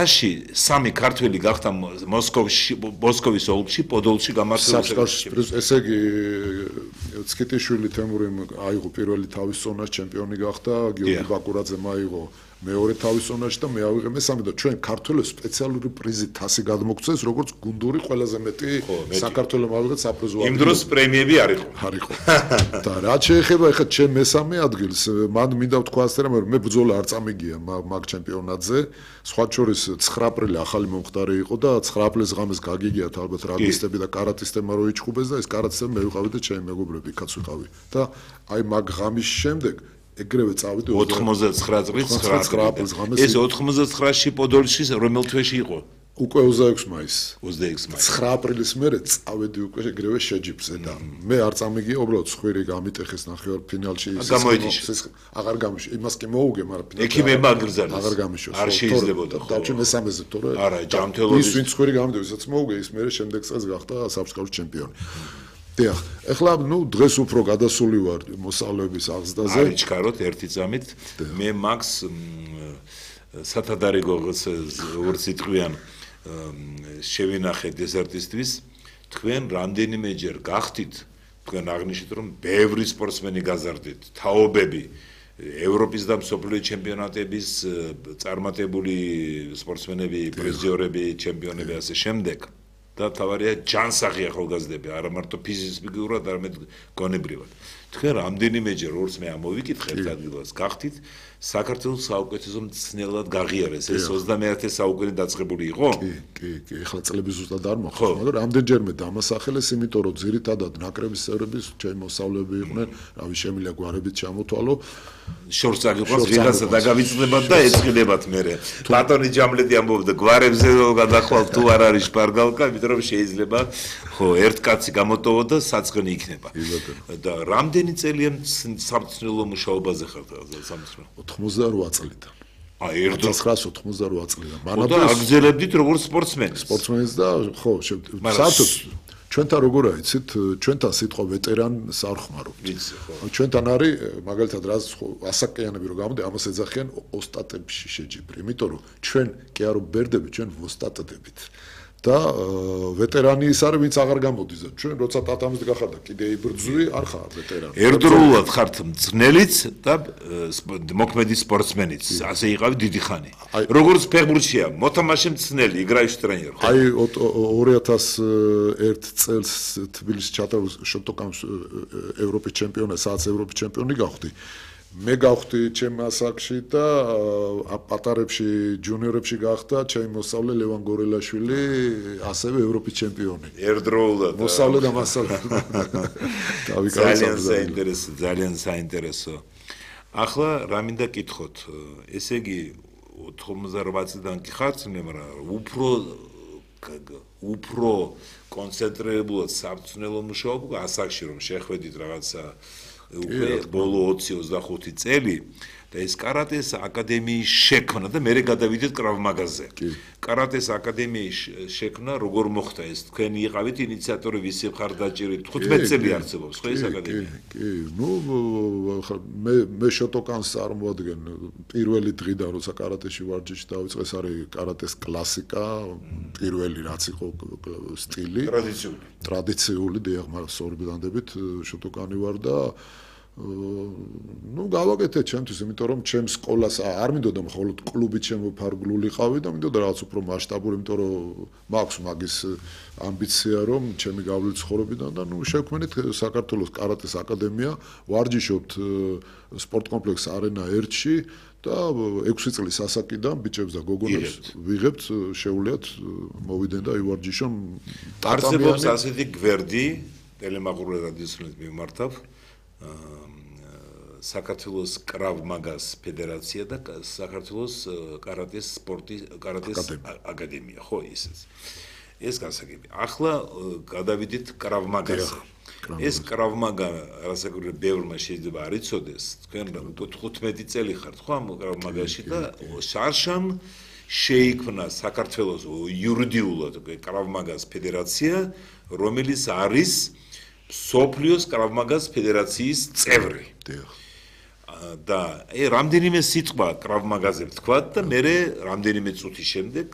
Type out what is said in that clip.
წლებში სამი ქართველი გახდა მოსკოვის ოლქში, პოდოლში გამართული. ესე იგი ცკიტიშვილი თემურიმ აიღო პირველი თავის ზონაში ჩემპიონი გახდა, გიორგი ბაკურაძე მაიღო მეორე თავის ზონაში და მე ავიღე მესამე და ჩვენ ქართველებს სპეციალური პრიზი თასი გადმოგცეს, როგორც გუნდური ყველაზე მეტი საქართველოს ავიღეთ საფრთხო. იმ დროს პრემიები არ იყო. და რაც შეეხება ახლა ჩემ მესამე ადგილს, მან მინდა ვთქვა ასე რომ მე ბრძოლა არ წამიგია მაგ ჩემპიონატზე. სხვა შორის 9 აპრილი ახალი მომხდარი იყო და 9 აპრილის ღამეს გაგიგიათ ალბათ რაგბისტები და კარატისტებმა რო იჩხუბეს და ეს კარატისტები მე ვიყავი და ჩემი მეგობრები იქაც ვიყავი. და აი მაგ ღამის შემდეგ ეგრევე წავიდი 89 წლის 9 აპრილის ღამეს. ეს 89-ში პოდოლში რომელ თვეში იყო? უკვე 26 მაისს. 26 მაისს. 9 აპრილის მერე წავედი უკვე ეგრევე შეჯიბზე და მე არ წამიგია უბრალოდ ხვირი გამიტეხეს ნახევარფინალში აღარ გამიშო. იმას კი მოუგე, მაგრამ ექიმებმა აგრძელეს. აღარ გამიშო. არ შეიძლებოდა. დავჭი მესამეზე თორე. არა, ჯანმრთელობის ის ვინც ხვირი გამიდევ, ისაც მოუგე, ის მერე შემდეგ წელს გახდა საფრთხის ჩემპიონი. დიახ, ეხლა დღეს უფრო გადასული ვარ მოსწავლეების აღზრდაზე. არ იჩქაროთ ერთი წამით. მე მაქს სათადარიგო ვურციტყვიან შევინახე დესერტისტვის. თქვენ რამდენიმეჯერ გახდით, თქვენ აღნიშნეთ რომ ბევრი სპორტსმენი გაზარდით, თაობები ევროპის და მსოფლიო ჩემპიონატების წარმატებული სპორტსმენები, პრიზიორები, ჩემპიონები ასე შემდეგ. და თავარია ჯანსაღი ახალგაზრდები, არა მარტო ფიზიკურად, არამედ გონებრივად. თქვენ რამდენიმეჯერ ორს მე ამოვიკითხე ერთ ადგილას გახდით საქართველოს საუკეთესო მწვრთნელად გაღიარეს. ეს 21 საუკუნე დაწყებული იყო? კი, ეხლა წლები ზუსტად არ მოხდა, მაგრამ რამდენჯერმე დამასახელეს, იმიტომ რომ ძირითადად ნაკრების წევრები ჩემი მოსწავლეები იყვნენ, რავი შემიძლია გვარებით ჩამოთვალო. შორს აგიყვას ვიღაცა დაგავიწყდებათ და ეწყიდებათ მერე. ბატონი ჯამლედი ამბობდა გვარებზე გადახვალ თუ არ არის შპარგალკა, იმიტომ რომ შეიძლება ხო ერთ კაცი გამოტოვო და საწყენი იქნება. და რამდენი წელია სამწვრთნელო მუშაობაზე ხართ სამწვრთნელო? 88 წლიდან. აი 1988 წლიდან. მანამდე აგზელებდით როგორც სპორტსმენი. სპორტსმენიც და ხო, საერთოდ ჩვენთან როგორ აიცით, ჩვენთან სიტყვა ვეტერანს არ ხმარობთ. ჩვენთან არის მაგალითად რაც ასაკიანები რო გამოდი, ამას ეძახიან ოსტატებში შეჯიბრი, იმიტომ რომ ჩვენ კი არ ვბერდები, ჩვენ ვოსტატდებით. და ვეტერანი ის არის, ვინც აღარ გამოდის და ჩვენ როცა ტატამისთ გახარდა, კიდე იბრძვი, არ ხარ ვეტერანი. ერთდროულად ხართ მწვრთნელიც და მოქმედი სპორტსმენიც, ასე იყავი დიდი ხანი. როგორც ფეხბურთშია, მოთამაშე მწვრთნელი, იგრაიშ ტრენერ. აი 2001 წელს თბილისში ჩატარულ შოტოკამს ევროპის ჩემპიონატი, სადაც ევროპის ჩემპიონი გავხდი. მე გავხდი ჩემ ასაკში და პატარებში, ჯუნიორებში გახდა ჩემი მოსწავლე ლევან გორელაშვილი, ასევე ევროპის ჩემპიონი. ერთდროულად. მოსწავლე და მასწავლე. ძალიან საინტერესო. ახლა რა მინდა კითხოთ, ესე იგი 98 წლიდან კი ხარცნე, მაგრამ უფრო კონცენტრირებულად სამწვრთნელო მუშაობა ასაკში რომ შეხვედით რაღაცა უკვე ბოლო 20-25 წელი და ეს კარატეს აკადემიის შექმნა და მე გადავიდეთ კრავ-მაგაზე. კარატეს აკადემიის შექმნა როგორ მოხდა ეს? თქვენი იყავით ინიციატორი, ვისი მხარდაჭერით? 15 წელი არსებობს ხო ეს აკადემია? კი, მე შოტოკანს წარმოადგენ პირველი დღიდან, როცა კარატეში ვარჯიში დავიწყე, ეს არის კარატეს კლასიკა, პირველი რაც იყო სტილი. ტრადიციული, დიახ, მაგრამ სწორბედანდებით შოტოკანი ვარ და გავაკეთე ჩემთვის, იმიტომ რომ ჩემ სკოლას არ მინდოდა მხოლოდ კლუბით შემოფარგლულიყავი და მინდოდა რაღაც უფრო მასშტაბური, იმიტომ რომ მაქვს მაგის ამბიცია, რომ ჩემი გავლილი ცხოვრებიდან და შევქმნით საქართველოს კარატეს აკადემია, ვარჯიშობთ სპორტ კომპლექს არენა 1-ში და 6 წლის ასაკიდან ბიჭებს და გოგონებს ვიღებთ, შეუძლიათ მოვიდნენ და ივარჯიშონ. არსებობს ასეთი გვერდი, ტელემაყურე რადიოსნით მიმართავ საქართველოს კრავ-მაგას ფედერაცია და საქართველოს კარატეს აკადემია, ხო ისეც. ეს გასაგები. ახლა გადავიდით კრავ-მაგაზე. ეს კრავ-მაგა, რასაკვირველია, ბევრმა შეიძლება არ იცოდეს, თქვენ 15 წელი ხართ ხო ამ კრავ-მაგაში და შარშან შეიქმნა საქართველოს იურიდიულად კრავ-მაგას ფედერაცია, რომელიც არის სოფლიოს კრავ-მაგას ფედერაციის წევრი. და რამდენიმე სიტყვა კრავ-მაგაზე ვთქვა და მე რამდენიმე წუთის შემდეგ